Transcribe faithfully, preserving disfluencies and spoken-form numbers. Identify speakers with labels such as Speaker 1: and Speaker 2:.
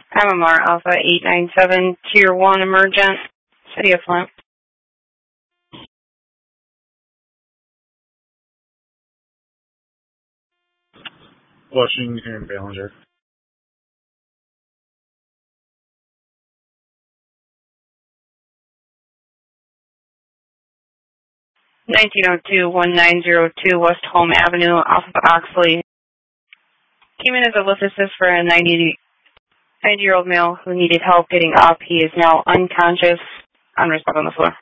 Speaker 1: M M R Alpha eight nine seven, Tier one Emergent, City of Flint.
Speaker 2: Flushing and Ballinger.
Speaker 1: nineteen oh two, nineteen oh two West Home Avenue, off of Oxley. Came in as a lift assist for a ninety-year-old male who needed help getting up. He is now unconscious on respect on the floor.